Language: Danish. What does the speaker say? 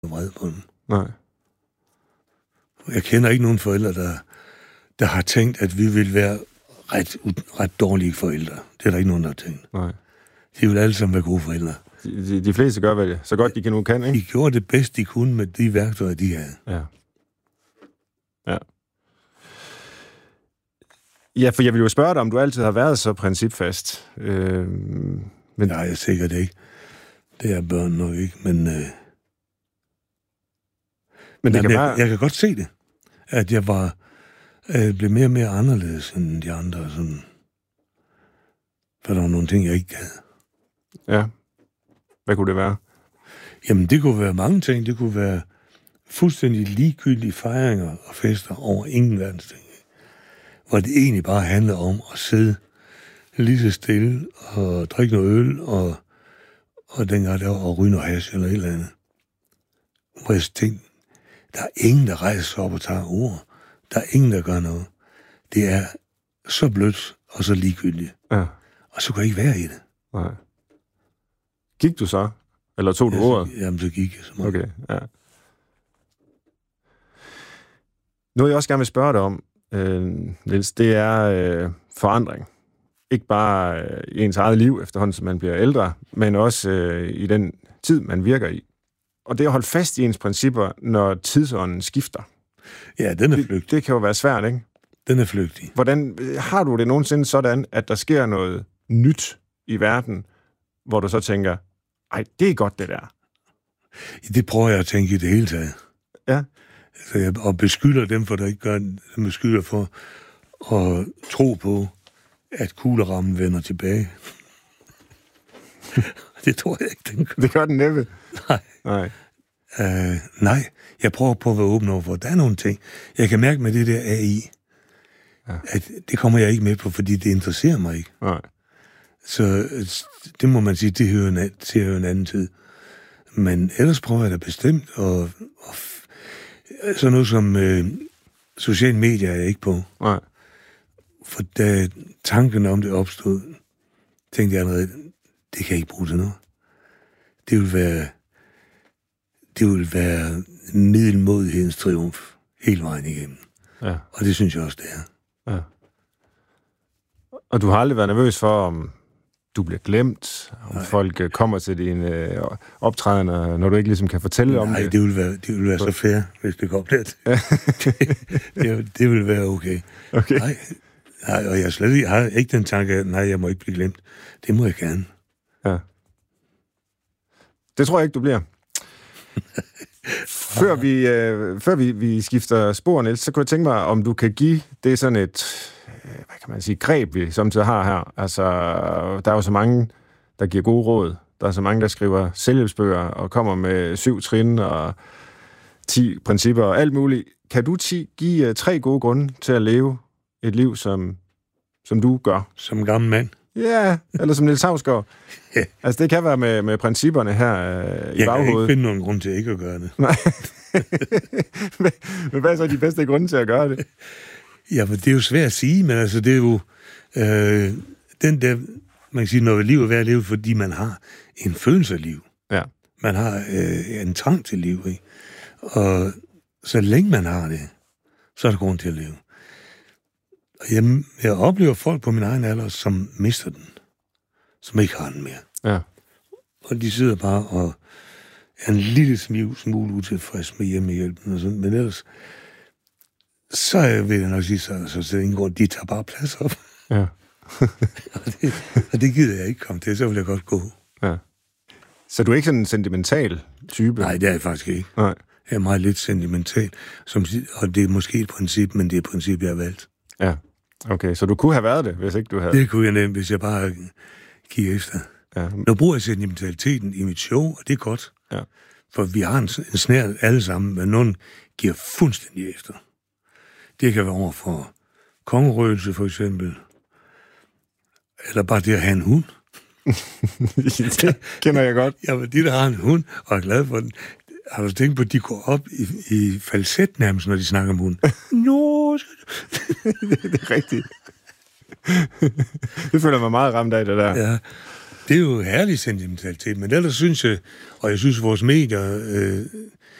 vred på dem. Nej. Jeg kender ikke nogen forældre, der har tænkt, at vi vil være ret dårlige forældre. Det er der ikke nogen, der har tænkt. Nej. De vil alle sammen være gode forældre. De fleste gør vel så godt, de kan nu kan, ikke? De gjorde det bedst, de kunne med de værktøjer, de havde. Ja. Ja. Ja, for jeg vil jo spørge dig, om du altid har været så principfast. Men nej, jeg sikkert ikke. Det er børn nok ikke, men det kan jeg kan godt se det. At jeg blev mere og mere anderledes end de andre. Sådan. For der var nogle ting, jeg ikke gad. Ja. Hvad kunne det være? Jamen, det kunne være mange ting. Det kunne være fuldstændig ligegyldige fejringer og fester over ingen verdens ting. Hvor det egentlig bare handlede om at sidde lige så stille og drikke noget øl og dengang der var ryge noget hash eller et eller andet. Hvor jeg tænkte, der er ingen, der rejser sig op og tager ord. Der er ingen, der gør noget. Det er så blødt og så ligegyldigt. Ja. Og så kan jeg ikke være i det. Nej. Gik du så? Eller tog du ordet? Jamen, så gik jeg så meget. Okay, ja. Noget, jeg også gerne vil spørge dig om, Niels, det er forandring. Ikke bare i ens eget liv, efterhånden som man bliver ældre, men også i den tid, man virker i. Og det at holde fast i ens principper, når tidsånden skifter. Ja, den er flygtig. Det kan jo være svært, ikke? Den er flygtig. Hvordan har du det nogensinde sådan, at der sker noget nyt i verden, hvor du så tænker, ej, det er godt, det der? Det prøver jeg at tænke i det hele taget. Ja. Og beskylder dem, for der ikke gør det. Beskylder for at tro på, at kuglerammen vender tilbage. Det tror jeg ikke, den gør. Det gør den næppe. Nej. Nej, jeg prøver på at være åben over for. Der er nogle ting. Jeg kan mærke med det der AI, at det kommer jeg ikke med på, fordi det interesserer mig ikke. Nej. Så det må man sige, det hører en anden tid. Men ellers prøver jeg da bestemt, og sådan noget som sociale medier er jeg ikke på. Nej. For da tanken om det opstod, tænkte jeg allerede, det kan jeg ikke bruge til noget. Det vil være middelmodighedens triumf hele vejen igennem. Ja. Og det synes jeg også, det er. Ja. Og du har aldrig været nervøs for, om du bliver glemt, om Nej. folk kommer til dine optrædener, når du ikke ligesom kan fortælle om det? Nej, det vil være så fair, hvis det går lidt. det vil være okay. Nej, og jeg har ikke den tanke, at nej, jeg må ikke blive glemt. Det må jeg gerne. Ja. Det tror jeg ikke, du bliver. Før vi skifter spor, Niels, så kunne jeg tænke mig, om du kan give det sådan et, hvad kan man sige, greb, vi samtidig har her. Altså, der er jo så mange, der giver gode råd. Der er så mange, der skriver selvhjælpsbøger og kommer med 7 trin og 10 principper og alt muligt. Kan du give 3 gode grunde til at leve et liv, som du gør? Som gammel mand? Ja, eller som Niels Hausgaard. Ja. Altså, det kan være med principperne her i baghovedet. Jeg kan ikke finde nogen grund til ikke at gøre det. Nej. Men hvad er så de bedste grunde til at gøre det? Ja, for det er jo svært at sige, men altså, det er jo den der, man kan sige, når livet er værd at leve, fordi man har en følelse af liv. Ja. Man har en trang til liv, ikke? Og så længe man har det, så er der grund til at leve. Og jeg oplever folk på min egen alder, som mister den. Som ikke har den mere. Ja. Og de sidder bare og er en lille smule utilfreds med hjemmehjælpen og sådan. Men ellers, så vil jeg nok sige, så indgår, de tager bare plads op. Ja. og det gider jeg ikke komme til, så vil jeg godt gå. Ja. Så du er ikke sådan en sentimental type? Nej, det er jeg faktisk ikke. Nej. Jeg er meget lidt sentimental, og det er måske et princip, men det er et princip, jeg har valgt. Ja, okay. Så du kunne have været det, hvis ikke du havde... Det kunne jeg nemt, hvis jeg bare gik efter. Ja. Nu bruger jeg sentimentaliteten i mit show, og det er godt. Ja. For vi har en snært alle sammen, men nogen giver fuldstændig efter. Det kan være over for kongerøgelse, for eksempel. Eller bare det at have en hund. Det kender jeg godt. Ja, men de, der har en hund og er glad for den, har du tænkt på, at de går op i falset nærmest, når de snakker om hunden? Nå, det er rigtigt. Det føler mig meget ramt af, det der. Ja, det er jo herlig sentimentalitet, men ellers synes jeg, og jeg synes, vores medier